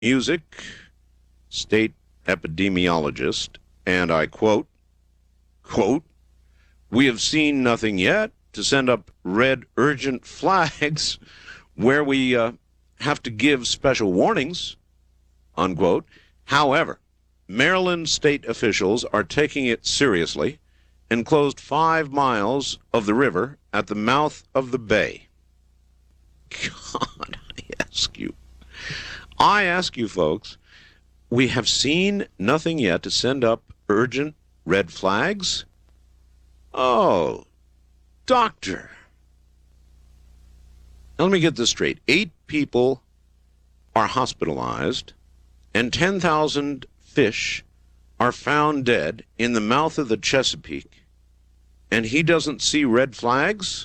Music, state epidemiologist, and I quote, "We have seen nothing yet to send up red urgent flags where we have to give special warnings," unquote. However, Maryland state officials are taking it seriously and closed 5 miles of the river at the mouth of the bay. God, I ask you folks, we have seen nothing yet to send up urgent red flags? Oh, doctor. Now let me get this straight. 8 people are hospitalized and 10,000 fish are found dead in the mouth of the Chesapeake, and he doesn't see red flags?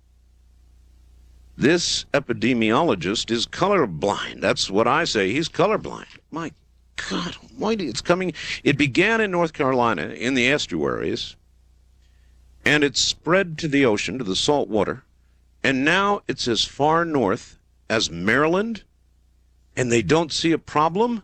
This epidemiologist is colorblind. That's what I say. He's colorblind. My God almighty, it's coming. It began in North Carolina in the estuaries, and it's spread to the ocean, to the salt water, and now it's as far north as Maryland, and they don't see a problem?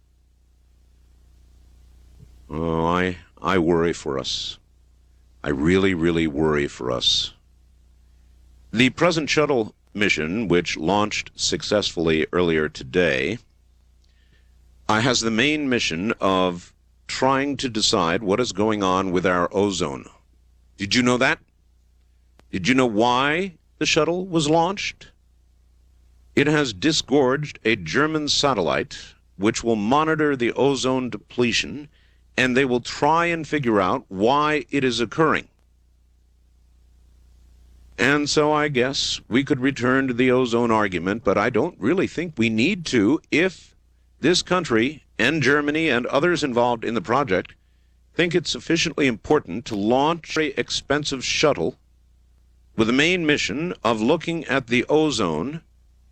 Oh, I worry for us. I really, really worry for us. The present shuttle mission, which launched successfully earlier today, has the main mission of trying to decide what is going on with our ozone. Did you know that? Did you know why the shuttle was launched? It has disgorged a German satellite which will monitor the ozone depletion, and they will try and figure out why it is occurring. And so I guess we could return to the ozone argument, but I don't really think we need to if this country and Germany and others involved in the project think it's sufficiently important to launch a very expensive shuttle with the main mission of looking at the ozone.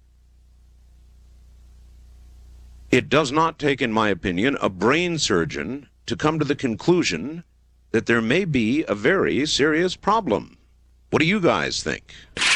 It does not take, in my opinion, a brain surgeon to come to the conclusion that there may be a very serious problem. What do you guys think?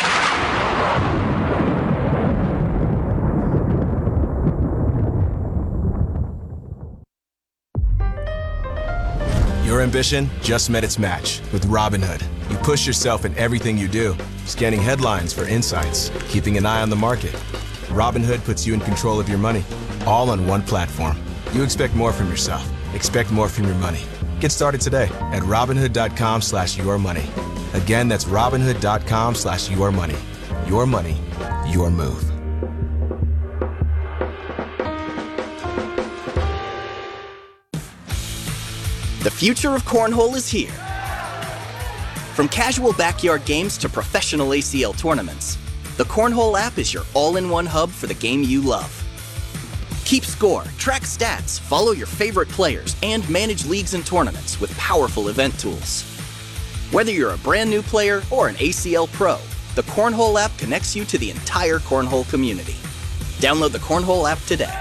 Your ambition just met its match with Robinhood. You push yourself in everything you do, scanning headlines for insights, keeping an eye on the market. Robinhood puts you in control of your money, all on one platform. You expect more from yourself. Expect more from your money. Get started today at Robinhood.com/yourmoney. Again, that's Robinhood.com/yourmoney. Your money, your move. The future of cornhole is here. From casual backyard games to professional ACL tournaments, the Cornhole app is your all-in-one hub for the game you love. Keep score, track stats, follow your favorite players, and manage leagues and tournaments with powerful event tools. Whether you're a brand new player or an ACL pro, the Cornhole app connects you to the entire cornhole community. Download the Cornhole app today.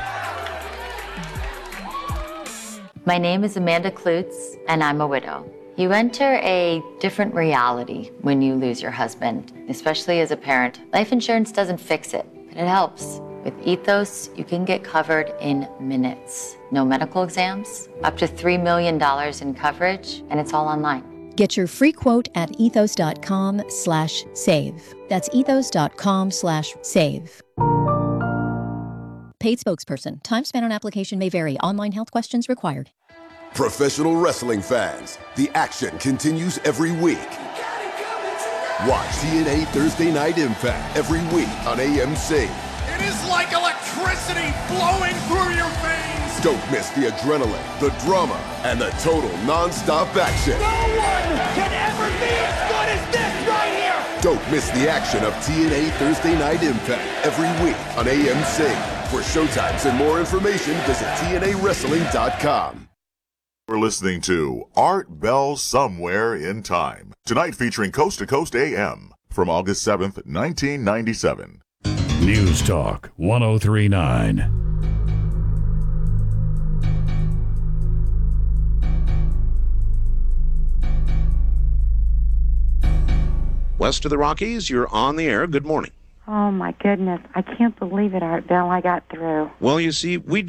My name is Amanda Klutz, and I'm a widow. You enter a different reality when you lose your husband, especially as a parent. Life insurance doesn't fix it, but it helps. With Ethos, you can get covered in minutes. No medical exams, up to $3 million in coverage, and it's all online. Get your free quote at ethos.com/save. That's ethos.com/save. Paid spokesperson. Time spent on application may vary. Online health questions required. Professional wrestling fans, the action continues every week. Watch TNA Thursday Night Impact every week on AMC. It is like electricity flowing through your veins. Don't miss the adrenaline, the drama, and the total non-stop action. No one can ever be as good as this right here. Don't miss the action of TNA Thursday Night Impact every week on AMC. For showtimes and more information, visit TNAWrestling.com. We're listening to Art Bell Somewhere in Time. Tonight featuring Coast to Coast AM from August 7th, 1997. News Talk 1039. West of the Rockies, you're on the air. Good morning. Oh, my goodness. I can't believe it, Art Bell. I got through. Well, you see, we